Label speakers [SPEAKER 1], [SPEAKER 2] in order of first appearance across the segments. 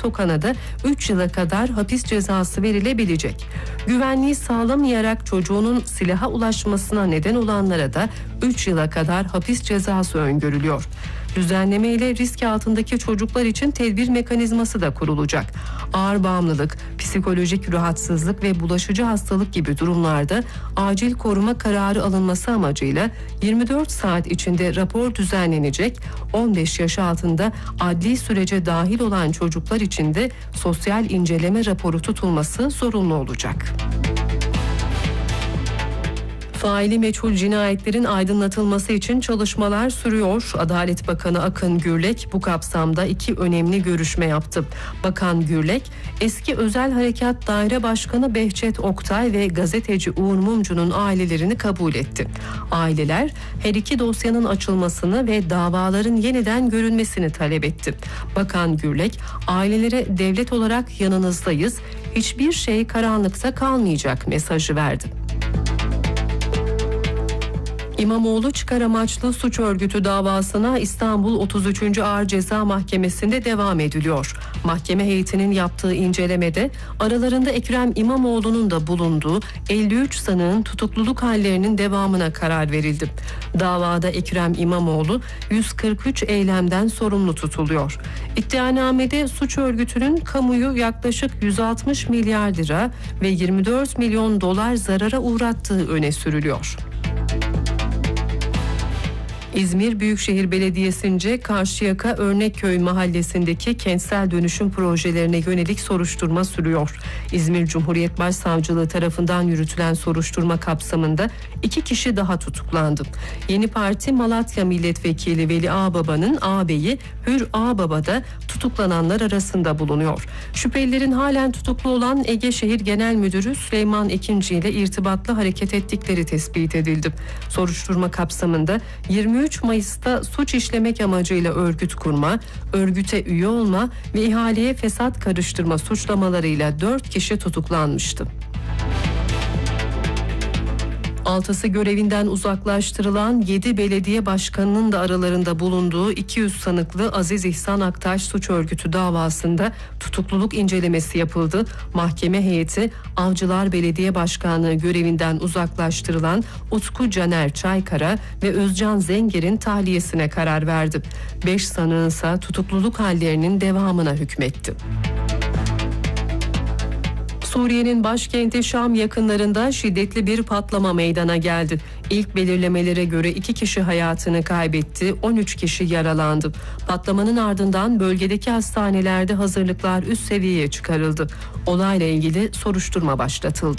[SPEAKER 1] sokana da 3 yıla kadar hapis cezası verilebilecek. Güvenliği sağlamayarak çocuğunun silaha ulaşmasına neden olanlara da 3 yıla kadar hapis cezası öngörülüyor. Düzenleme ile risk altındaki çocuklar için tedbir mekanizması da kurulacak. Ağır bağımlılık, psikolojik rahatsızlık ve bulaşıcı hastalık gibi durumlarda acil koruma kararı alınması amacıyla 24 saat içinde rapor düzenlenecek. 15 yaş altında adli sürece dahil olan çocuklar için de sosyal inceleme raporu tutulması zorunlu olacak. Faili meçhul cinayetlerin aydınlatılması için çalışmalar sürüyor. Adalet Bakanı Akın Gürlek bu kapsamda 2 önemli görüşme yaptı. Bakan Gürlek, eski Özel Harekat Daire Başkanı Behçet Oktay ve gazeteci Uğur Mumcu'nun ailelerini kabul etti. Aileler her iki dosyanın açılmasını ve davaların yeniden görülmesini talep etti. Bakan Gürlek, ailelere devlet olarak yanınızdayız, hiçbir şey karanlıkta kalmayacak mesajı verdi. İmamoğlu çıkar amaçlı suç örgütü davasına İstanbul 33. Ağır Ceza Mahkemesi'nde devam ediliyor. Mahkeme heyetinin yaptığı incelemede aralarında Ekrem İmamoğlu'nun da bulunduğu 53 sanığın tutukluluk hallerinin devamına karar verildi. Davada Ekrem İmamoğlu 143 eylemden sorumlu tutuluyor. İddianamede suç örgütünün kamuyu yaklaşık 160 milyar lira ve 24 milyon dolar zarara uğrattığı öne sürülüyor. İzmir Büyükşehir Belediyesi'nce Karşıyaka Örnekköy mahallesindeki kentsel dönüşüm projelerine yönelik soruşturma sürüyor. İzmir Cumhuriyet Başsavcılığı tarafından yürütülen soruşturma kapsamında 2 kişi daha tutuklandı. Yeni Parti Malatya Milletvekili Veli Ağbaba'nın ağabeyi Hür Ağbaba da tutuklananlar arasında bulunuyor. Şüphelilerin halen tutuklu olan Ege Şehir Genel Müdürü Süleyman Ekinci ile irtibatlı hareket ettikleri tespit edildi. Soruşturma kapsamında 23 Mayıs'ta suç işlemek amacıyla örgüt kurma, örgüte üye olma ve ihaleye fesat karıştırma suçlamalarıyla 4 kişi tutuklanmıştı. 6'sı görevinden uzaklaştırılan 7 belediye başkanının da aralarında bulunduğu 200 sanıklı Aziz İhsan Aktaş suç örgütü davasında tutukluluk incelemesi yapıldı. Mahkeme heyeti Avcılar Belediye Başkanlığı görevinden uzaklaştırılan Utku Caner Çaykara ve Özcan Zenger'in tahliyesine karar verdi. 5 sanığın ise tutukluluk hallerinin devamına hükmetti. Suriye'nin başkenti Şam yakınlarında şiddetli bir patlama meydana geldi. İlk belirlemelere göre 2 kişi hayatını kaybetti, 13 kişi yaralandı. Patlamanın ardından bölgedeki hastanelerde hazırlıklar üst seviyeye çıkarıldı. Olayla ilgili soruşturma başlatıldı.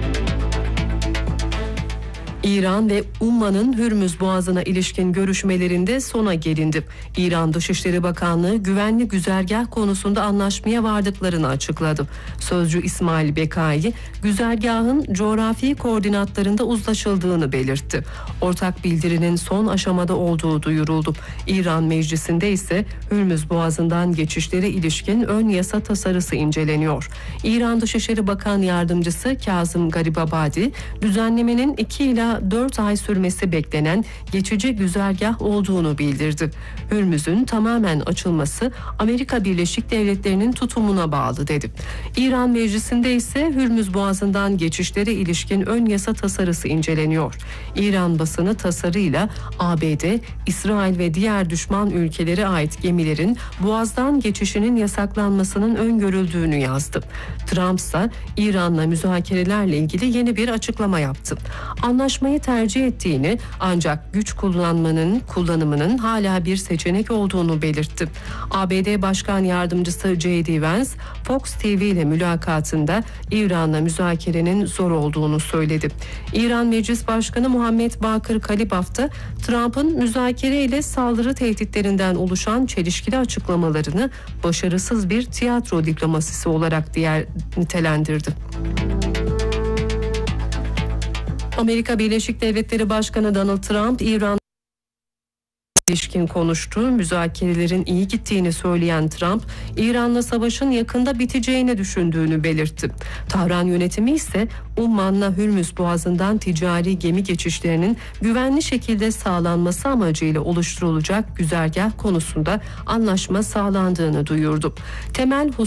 [SPEAKER 1] İran ve Umman'ın Hürmüz Boğazı'na ilişkin görüşmelerinde sona gelindi. İran Dışişleri Bakanlığı güvenli güzergah konusunda anlaşmaya vardıklarını açıkladı. Sözcü İsmail Bekai, güzergahın coğrafi koordinatlarında uzlaşıldığını belirtti. Ortak bildirinin son aşamada olduğu duyuruldu. İran Meclisi'nde ise Hürmüz Boğazı'ndan geçişlere ilişkin ön yasa tasarısı inceleniyor. İran Dışişleri Bakan Yardımcısı Kazım Garibabadi, düzenlemenin 2 ila 4 ay sürmesi beklenen geçici güzergah olduğunu bildirdi. Hürmüz'ün tamamen açılması Amerika Birleşik Devletleri'nin tutumuna bağlı dedi. İran Meclisi'nde ise Hürmüz Boğazı'ndan geçişlere ilişkin ön yasa tasarısı inceleniyor. İran basını tasarıyla ABD, İsrail ve diğer düşman ülkelere ait gemilerin Boğaz'dan geçişinin yasaklanmasının öngörüldüğünü yazdı. Trump ise İran'la müzakerelerle ilgili yeni bir açıklama yaptı. Anlaşmayı tercih ettiğini ancak güç kullanımının hala bir seçenek olduğunu belirtti. ABD Başkan Yardımcısı J.D. Vance, Fox TV ile mülakatında İran'la müzakerenin zor olduğunu söyledi. İran Meclis Başkanı Muhammed Bakır Kalibaf da Trump'ın müzakere ile saldırı tehditlerinden oluşan çelişkili açıklamalarını başarısız bir tiyatro diplomasisi olarak nitelendirdi. Amerika Birleşik Devletleri Başkanı Donald Trump, İran ilişkin konuştu. Müzakerelerin iyi gittiğini söyleyen Trump, İran'la savaşın yakında biteceğini düşündüğünü belirtti. Tahran yönetimi ise Umman'la Hürmüz Boğazı'ndan ticari gemi geçişlerinin güvenli şekilde sağlanması amacıyla oluşturulacak güzergah konusunda anlaşma sağlandığını duyurdu. Temel